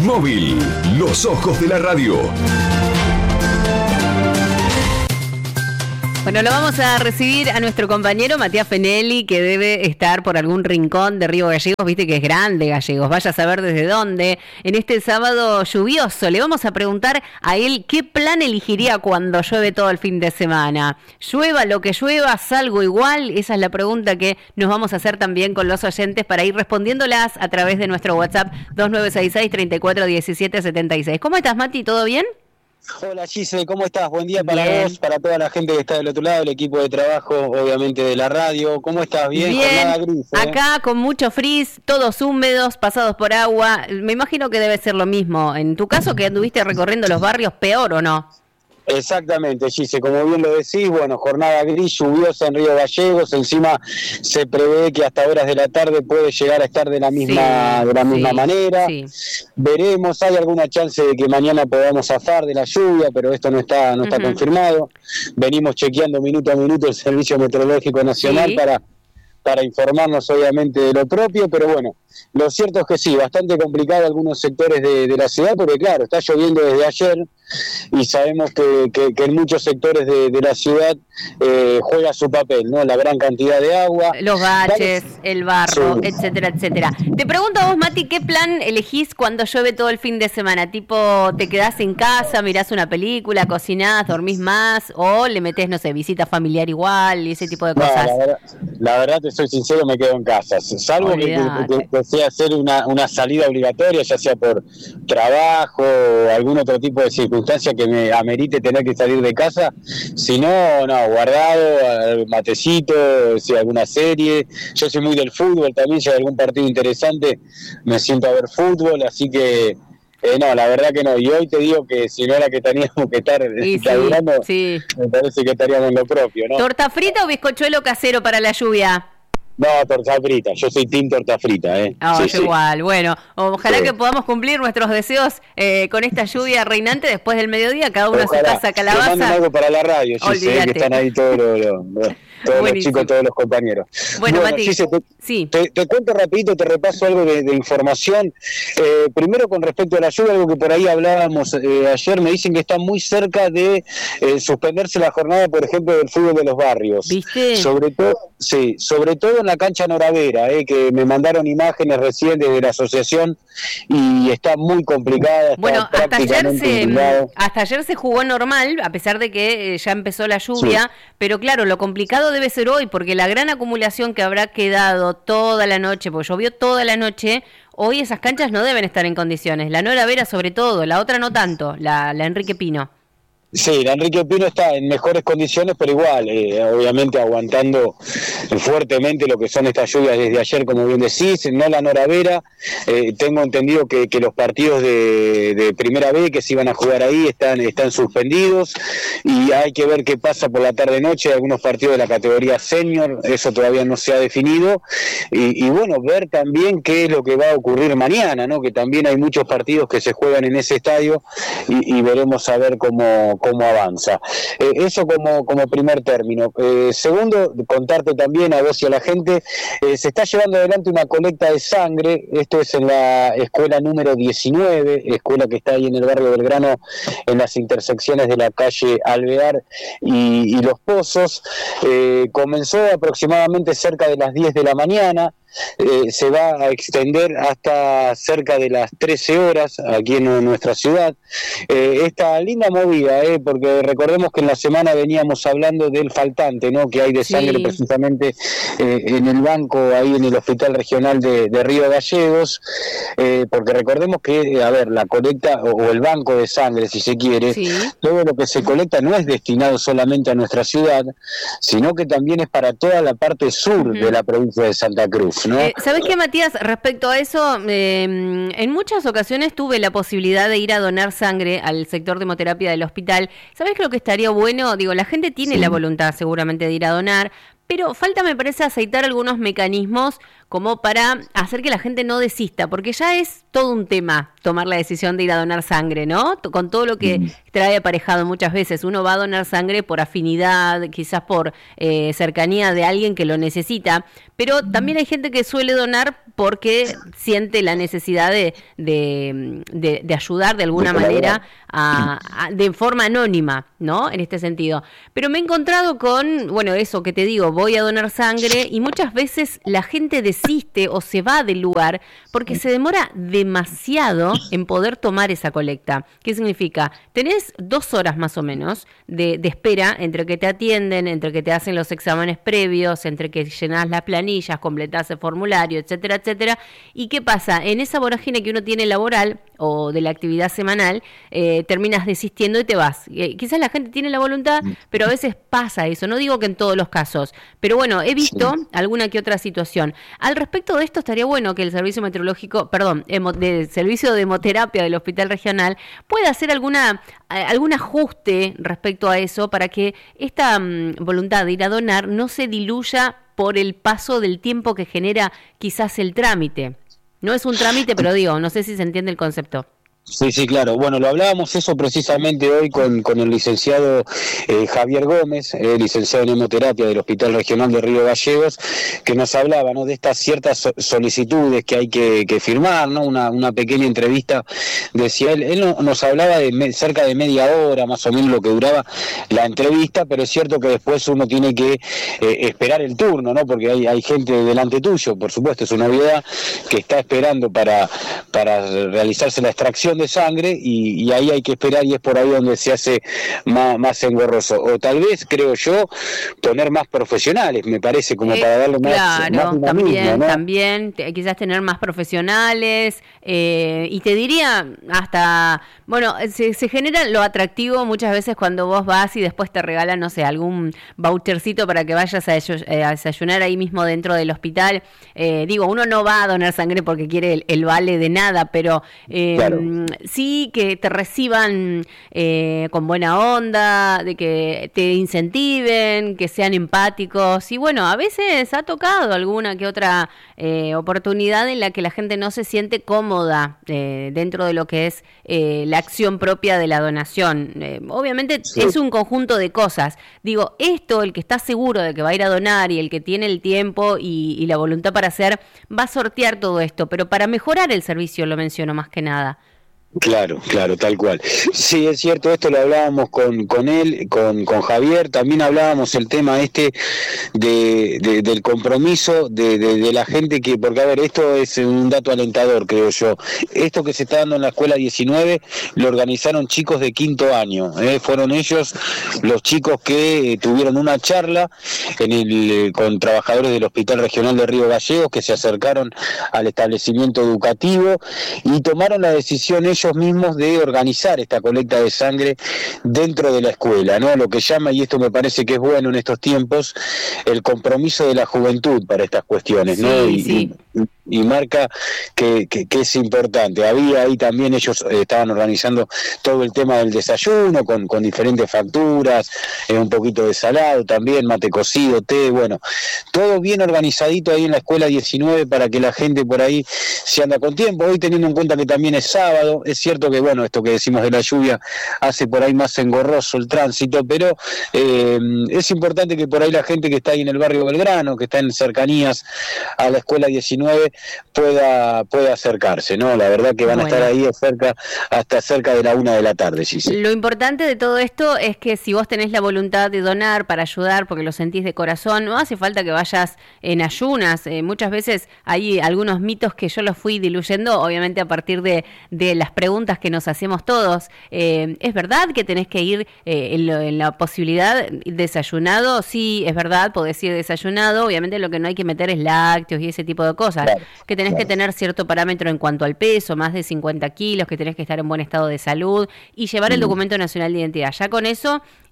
Móvil, los ojos de la radio. Bueno, lo vamos a recibir a nuestro compañero Matías Fenelli, que debe estar por algún rincón de Río Gallegos, viste que es grande Gallegos, vaya a saber desde dónde. En este sábado lluvioso le vamos a preguntar a él qué plan elegiría cuando llueve todo el fin de semana. Llueva lo que llueva, salgo igual, esa es la pregunta que nos vamos a hacer también con los oyentes para ir respondiéndolas a través de nuestro WhatsApp 2966-341776. ¿Cómo estás, Mati? ¿Todo bien? Hola Gise, ¿cómo estás? Buen día para vos, para toda la gente que está del otro lado, el equipo de trabajo, obviamente de la radio. ¿Cómo estás? Bien. Jornada gris, Acá con mucho frizz, todos húmedos, pasados por agua. Me imagino que debe ser lo mismo. En tu caso, que anduviste recorriendo los barrios, ¿peor o no? Exactamente, Gise, como bien lo decís, bueno, jornada gris, lluviosa en Río Gallegos, encima se prevé que hasta horas de la tarde puede llegar a estar de la misma manera. Sí. Veremos, hay alguna chance de que mañana podamos zafar de la lluvia, pero esto no está confirmado. Venimos chequeando minuto a minuto el Servicio Meteorológico Nacional para informarnos obviamente de lo propio, pero bueno, lo cierto es que sí, bastante complicado algunos sectores de la ciudad, porque claro, está lloviendo desde ayer y sabemos que en muchos sectores de la ciudad juega su papel, ¿no? La gran cantidad de agua. Los baches, el barro, sí, etcétera, etcétera. Te pregunto a vos, Mati, ¿qué plan elegís cuando llueve todo el fin de semana? ¿Tipo, te quedás en casa, mirás una película, cocinás, dormís más, o le metés, no sé, visita familiar igual y ese tipo de cosas? No, la verdad, te soy sincero, me quedo en casa, salvo que sea hacer una salida obligatoria, ya sea por trabajo o algún otro tipo de circunstancia que me amerite tener que salir de casa. Si no, guardado, matecito, si alguna serie. Yo soy muy del fútbol también, si hay algún partido interesante me siento a ver fútbol, así que no, la verdad que no. Y hoy te digo que si no era que teníamos que estar laburando, me parece que estaríamos en lo propio, ¿no? ¿Torta frita o bizcochuelo casero para la lluvia? No, torta frita, yo soy team torta frita, yo igual, bueno, ojalá que podamos cumplir nuestros deseos con esta lluvia reinante después del mediodía, cada uno a su casa, Calabaza. Te mando algo para la radio, yo sé que están ahí todos los chicos, todos los compañeros. Bueno, Mati, te cuento rapidito, te repaso algo de información. Primero con respecto a la lluvia, algo que por ahí hablábamos ayer, me dicen que está muy cerca de suspenderse la jornada, por ejemplo, del fútbol de los barrios. ¿Viste? Sobre todo en la cancha Noravera, que me mandaron imágenes recién desde la asociación y está muy complicada. Bueno, hasta ayer se jugó normal, a pesar de que ya empezó la lluvia, pero claro, lo complicado debe ser hoy, porque la gran acumulación que habrá quedado toda la noche, porque llovió toda la noche, hoy esas canchas no deben estar en condiciones. La Noravera sobre todo, la otra no tanto, la Enrique Pino. Sí, la Enrique Pino está en mejores condiciones, pero igual, obviamente aguantando fuertemente lo que son estas lluvias desde ayer, como bien decís, no la Noravera. Tengo entendido que los partidos de Primera B que se iban a jugar ahí están suspendidos y hay que ver qué pasa por la tarde-noche. Hay algunos partidos de la categoría senior, eso todavía no se ha definido. Y bueno, ver también qué es lo que va a ocurrir mañana, ¿no? Que también hay muchos partidos que se juegan en ese estadio y veremos a ver cómo avanza. Eso como primer término. Segundo, contarte también a vos y a la gente, se está llevando adelante una colecta de sangre. Esto es en la escuela número 19, escuela que está ahí en el barrio Belgrano, en las intersecciones de la calle Alvear y Los Pozos. Comenzó aproximadamente cerca de las 10 de la mañana. Se va a extender hasta cerca de las 13 horas aquí en nuestra ciudad. Esta linda movida, porque recordemos que en la semana veníamos hablando del faltante, ¿no? Que hay de sangre precisamente en el banco ahí en el Hospital Regional de Río Gallegos, porque recordemos que, la colecta o el banco de sangre, si se quiere, todo lo que se colecta no es destinado solamente a nuestra ciudad, sino que también es para toda la parte sur de la provincia de Santa Cruz. ¿No? ¿Sabés qué, Matías? Respecto a eso, en muchas ocasiones tuve la posibilidad de ir a donar sangre al sector de hemoterapia del hospital. ¿Sabés lo que estaría bueno? Digo, la gente tiene la voluntad seguramente de ir a donar, pero falta, me parece, aceitar algunos mecanismos como para hacer que la gente no desista, porque ya es todo un tema tomar la decisión de ir a donar sangre, ¿no? Con todo lo que trae aparejado muchas veces. Uno va a donar sangre por afinidad, quizás por cercanía de alguien que lo necesita, pero también hay gente que suele donar porque siente la necesidad de ayudar de alguna manera de forma anónima, ¿no? En este sentido. Pero me he encontrado con, bueno, eso que te digo, voy a donar sangre y muchas veces la gente desiste o se va del lugar porque se demora demasiado en poder tomar esa colecta. ¿Qué significa? Tenés 2 horas más o menos de espera entre que te atienden, entre que te hacen los exámenes previos, entre que llenás las planillas, completás el formulario, etcétera, etcétera. ¿Y qué pasa? En esa vorágine que uno tiene laboral o de la actividad semanal, terminas desistiendo y te vas. Quizás la gente tiene la voluntad, pero a veces pasa eso. No digo que en todos los casos, pero bueno, he visto alguna que otra situación. Al respecto de esto, estaría bueno que el servicio meteorológico, del servicio de hemoterapia del Hospital Regional pueda hacer algún ajuste respecto a eso para que esta voluntad de ir a donar no se diluya por el paso del tiempo que genera quizás el trámite. No es un trámite, pero digo, no sé si se entiende el concepto. Sí, sí, claro. Bueno, lo hablábamos eso precisamente hoy con el licenciado Javier Gómez, licenciado en hemoterapia del Hospital Regional de Río Gallegos, que nos hablaba, ¿no?, de estas ciertas solicitudes que hay que firmar, ¿no? Una pequeña entrevista, decía él nos hablaba de cerca de media hora, más o menos lo que duraba la entrevista, pero es cierto que después uno tiene que esperar el turno, ¿no? Porque hay gente delante tuyo, por supuesto, es una novedad, que está esperando para realizarse la extracción de sangre y ahí hay que esperar y es por ahí donde se hace más engorroso. O tal vez, creo yo, poner más profesionales, me parece, como para darle más, claro, más dinamismo, ¿no? También, quizás tener más profesionales y te diría hasta, bueno, se genera lo atractivo muchas veces cuando vos vas y después te regalan, no sé, algún vouchercito para que vayas a desayunar ahí mismo dentro del hospital. Digo, uno no va a donar sangre porque quiere el vale de nada, pero claro, sí que te reciban con buena onda, de que te incentiven, que sean empáticos. Y bueno, a veces ha tocado alguna que otra oportunidad en la que la gente no se siente cómoda dentro de lo que es la acción propia de la donación. Obviamente es un conjunto de cosas. Digo, el que está seguro de que va a ir a donar y el que tiene el tiempo y la voluntad para hacer, va a sortear todo esto. Pero para mejorar el servicio, lo menciono más que nada. Claro, tal cual. Sí, es cierto, esto lo hablábamos con él, con Javier, también hablábamos el tema del compromiso de la gente que, porque a ver, esto es un dato alentador, creo yo. Esto que se está dando en la escuela 19 lo organizaron chicos de 5º año, fueron ellos los chicos que tuvieron una charla con trabajadores del Hospital Regional de Río Gallegos que se acercaron al establecimiento educativo y tomaron la decisión ellos mismos de organizar esta colecta de sangre dentro de la escuela, ¿no? Lo que llama, y esto me parece que es bueno en estos tiempos, el compromiso de la juventud para estas cuestiones, ¿no? Y marca que es importante. Había ahí también, ellos estaban organizando todo el tema del desayuno con diferentes facturas, un poquito de salado también, mate cocido, té, bueno, todo bien organizadito ahí en la escuela 19 para que la gente por ahí se anda con tiempo. Hoy, teniendo en cuenta que también es sábado, es cierto que, bueno, esto que decimos de la lluvia hace por ahí más engorroso el tránsito, pero es importante que por ahí la gente que está ahí en el barrio Belgrano, que está en cercanías a la escuela 19, pueda acercarse, ¿no? La verdad que van a estar ahí hasta cerca de la 1 de la tarde, sí. Lo importante de todo esto es que si vos tenés la voluntad de donar para ayudar, porque lo sentís de corazón, no hace falta que vayas en ayunas. Muchas veces hay algunos mitos que yo los fui diluyendo, obviamente a partir de las preguntas que nos hacemos todos. ¿Es verdad que tenés que ir en la posibilidad desayunado? Sí, es verdad, podés ir desayunado. Obviamente lo que no hay que meter es lácteos y ese tipo de cosas. Claro, que tenés que tener cierto parámetro en cuanto al peso, más de 50 kilos, que tenés que estar en buen estado de salud y llevar el documento nacional de identidad. Ya con eso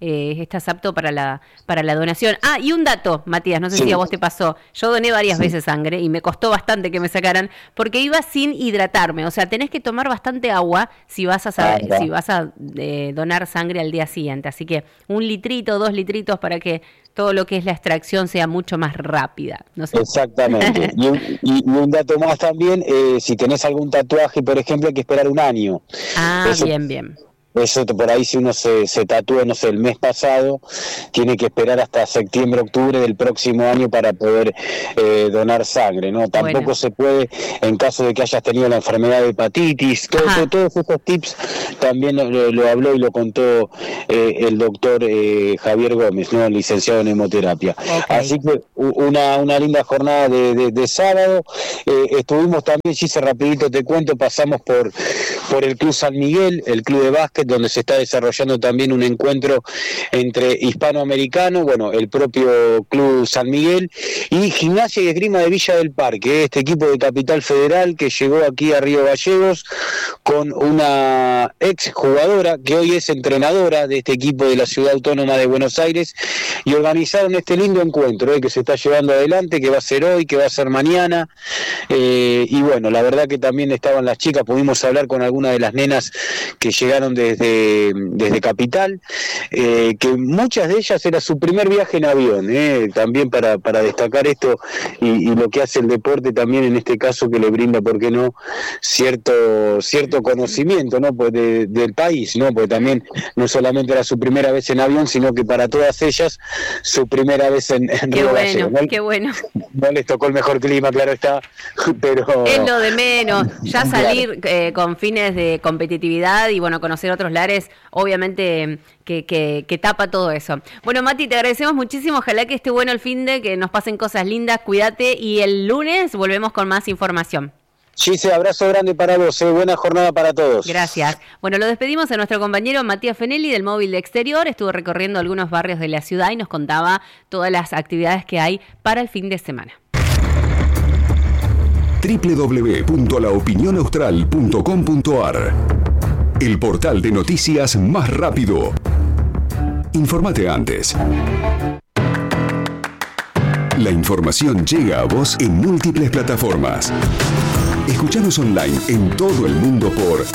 estás apto para la donación. Ah, y un dato, Matías, no sé si a vos te pasó. Yo doné varias veces sangre y me costó bastante que me sacaran porque iba sin hidratarme. O sea, tenés que tomar bastante agua si vas a donar sangre al día siguiente. Así que 1 litrito, 2 litritos para que todo lo que es la extracción sea mucho más rápida. No sé. Exactamente. y un dato más también, si tenés algún tatuaje, por ejemplo, hay que esperar 1 año. Ah, bien. Eso por ahí, si uno se tatúa, no sé, el mes pasado, tiene que esperar hasta septiembre, octubre del próximo año para poder donar sangre, ¿no? Tampoco se puede, en caso de que hayas tenido la enfermedad de hepatitis, todos estos tips también lo habló y lo contó el doctor Javier Gómez, ¿no? Licenciado en hemoterapia. Okay. Así que una linda jornada de sábado. Estuvimos también, Gise, rapidito te cuento, pasamos por el Club San Miguel, el club de básquet, donde se está desarrollando también un encuentro entre hispanoamericanos, el propio Club San Miguel, y Gimnasia y Esgrima de Villa del Parque, este equipo de Capital Federal que llegó aquí a Río Gallegos con una ex jugadora que hoy es entrenadora de este equipo de la Ciudad Autónoma de Buenos Aires, y organizaron este lindo encuentro que se está llevando adelante, que va a ser hoy, que va a ser mañana, y la verdad que también estaban las chicas, pudimos hablar con algunas de las nenas que llegaron desde Capital, que muchas de ellas era su primer viaje en avión, también para destacar esto y lo que hace el deporte también en este caso, que le brinda, ¿por qué no?, cierto conocimiento, ¿no?, pues del país, ¿no?, porque también no solamente era su primera vez en avión, sino que para todas ellas su primera vez en Río Gallegos, ¿no? Qué bueno. No les tocó el mejor clima, claro está, pero... Es lo de menos, ya salir con fines de competitividad y conocer otros lares, obviamente que tapa todo eso. Bueno, Mati, te agradecemos muchísimo, ojalá que esté bueno el finde, que nos pasen cosas lindas, cuídate, y el lunes volvemos con más información. Gise, abrazo grande para vos, buena jornada para todos. Gracias. Bueno, lo despedimos a nuestro compañero Matías Fenelli del Móvil de Exterior, estuvo recorriendo algunos barrios de la ciudad y nos contaba todas las actividades que hay para el fin de semana. www.laopinionaustral.com.ar, el portal de noticias más rápido. Infórmate antes. La información llega a vos en múltiples plataformas. Escuchanos online en todo el mundo por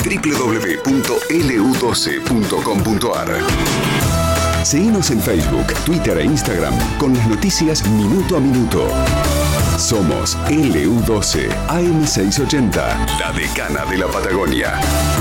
www.lu12.com.ar. Seguinos en Facebook, Twitter e Instagram con las noticias minuto a minuto. Somos LU12 AM680, la decana de la Patagonia.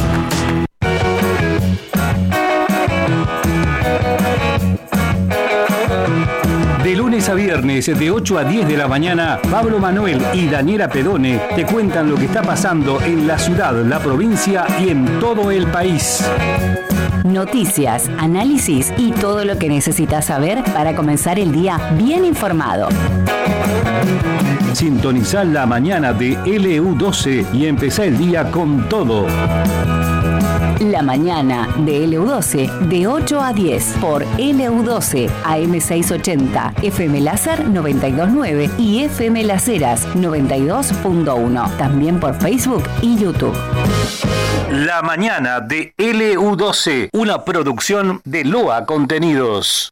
De lunes a viernes, de 8 a 10 de la mañana, Pablo Manuel y Daniela Pedone te cuentan lo que está pasando en la ciudad, la provincia y en todo el país. Noticias, análisis y todo lo que necesitas saber para comenzar el día bien informado. Sintonizá la mañana de LU12 y empezá el día con todo. La mañana de LU12 de 8 a 10 por LU12 AM680, FM Láser 92.9 y FM Las Heras 92.1. También por Facebook y YouTube. La mañana de LU12, una producción de Loa Contenidos.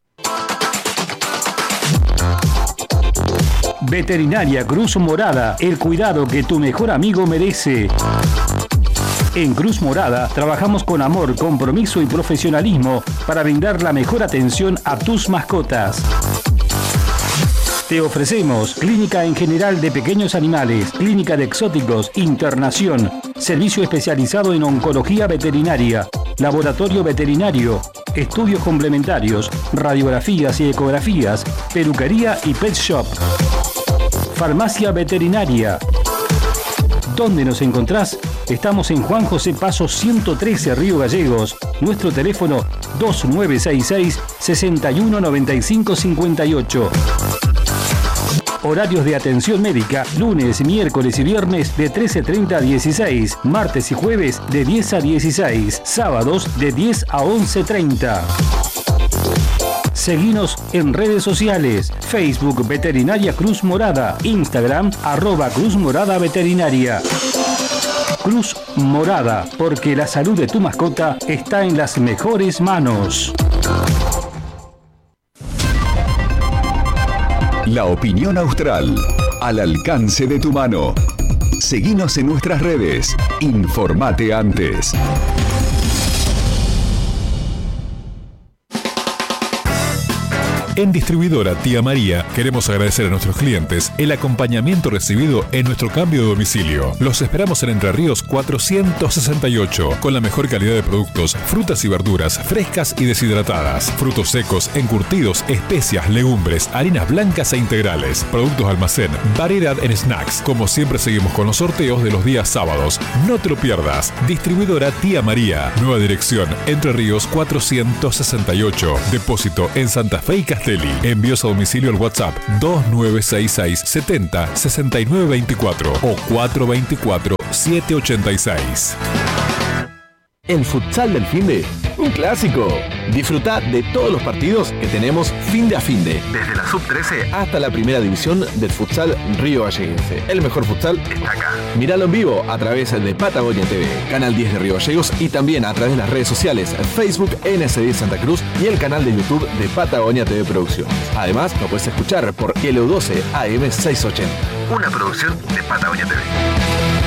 Veterinaria Cruz Morada, el cuidado que tu mejor amigo merece. En Cruz Morada trabajamos con amor, compromiso y profesionalismo para brindar la mejor atención a tus mascotas. Te ofrecemos clínica en general de pequeños animales, clínica de exóticos, internación, servicio especializado en oncología veterinaria, laboratorio veterinario, estudios complementarios, radiografías y ecografías, peluquería y pet shop. Farmacia veterinaria. ¿Dónde nos encontrás? Estamos en Juan José Paso 113, Río Gallegos. Nuestro teléfono 2966-619558. Horarios de atención médica, lunes, miércoles y viernes de 13:30 a 16, martes y jueves de 10 a 16, sábados de 10 a 11:30. Seguinos en redes sociales, Facebook Veterinaria Cruz Morada, Instagram @Cruz Morada Veterinaria. Cruz Morada, porque la salud de tu mascota está en las mejores manos. La opinión austral, al alcance de tu mano. Seguinos en nuestras redes. Informate antes. En Distribuidora Tía María queremos agradecer a nuestros clientes el acompañamiento recibido en nuestro cambio de domicilio. Los esperamos en Entre Ríos 468 con la mejor calidad de productos, frutas y verduras frescas y deshidratadas, frutos secos, encurtidos, especias, legumbres, harinas blancas e integrales, productos de almacén, variedad en snacks. Como siempre seguimos con los sorteos de los días sábados. No te lo pierdas. Distribuidora Tía María. Nueva dirección Entre Ríos 468. Depósito en Santa Fe y Castelli. Envíos a domicilio al WhatsApp 2966 70 69 24 o 424 786. El futsal del finde, un clásico. Disfruta de todos los partidos que tenemos finde a finde, desde la sub-13 hasta la primera división del futsal Río Galleguense. El mejor futsal está acá. Míralo en vivo a través de Patagonia TV, Canal 10 de Río Gallegos y también a través de las redes sociales Facebook NS10 Santa Cruz y el canal de YouTube de Patagonia TV Producciones. Además, lo puedes escuchar por LU12 AM 680. Una producción de Patagonia TV.